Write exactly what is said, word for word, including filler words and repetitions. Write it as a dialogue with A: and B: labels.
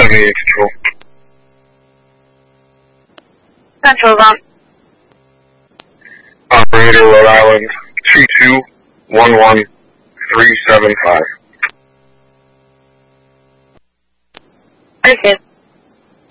A: seventy-eight control.
B: Control on.
A: Operator, Rhode Island, two two one one three seven five.
B: Okay.